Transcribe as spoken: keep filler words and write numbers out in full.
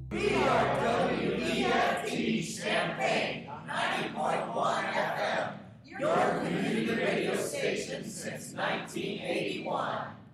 We are W E F T Champaign, ninety point one F M, your community radio station since nineteen eighty-one.